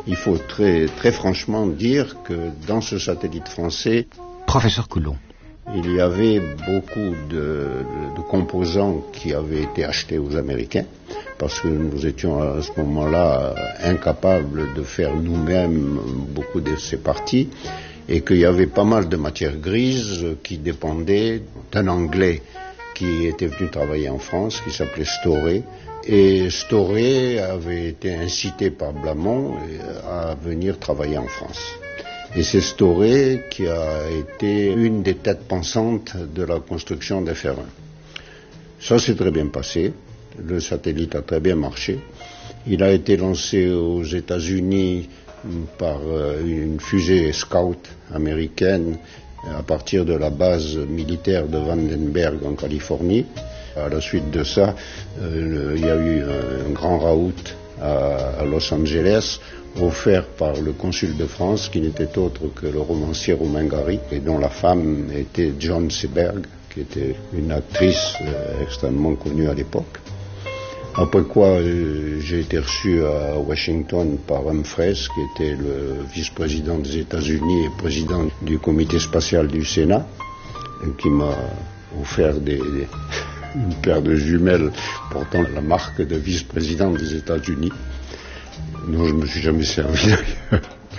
Il faut très franchement dire que dans ce satellite français, Professeur Coulon. Il y avait beaucoup de composants qui avaient été achetés aux Américains, parce que nous étions à ce moment-là incapables de faire nous-mêmes beaucoup de ces parties, et qu'il y avait pas mal de matières grises qui dépendaient d'un Anglais qui était venu travailler en France, qui s'appelait Storey. Et Storey avait été incité par Blamont à venir travailler en France. Et c'est Storey qui a été une des têtes pensantes de la construction des F-1. Ça s'est très bien passé. Le satellite a très bien marché. Il a été lancé aux États-Unis par une fusée Scout américaine à partir de la base militaire de Vandenberg en Californie. À la suite de ça, il y a eu un grand raout à Los Angeles, offert par le consul de France, qui n'était autre que le romancier Romain Gary, et dont la femme était Joan Seberg, qui était une actrice extrêmement connue à l'époque. Après quoi, j'ai été reçu à Washington par Humphreys, qui était le vice-président des États-Unis et président du comité spatial du Sénat, qui m'a offert une paire de jumelles portant la marque de vice-président des États-Unis, dont je ne me suis jamais servi d'ailleurs.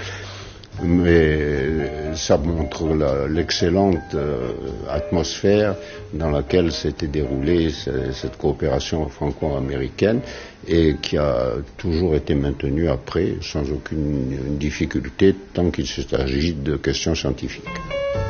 Mais ça montre l'excellente atmosphère dans laquelle s'était déroulée cette coopération franco-américaine et qui a toujours été maintenue après sans aucune difficulté tant qu'il s'agit de questions scientifiques.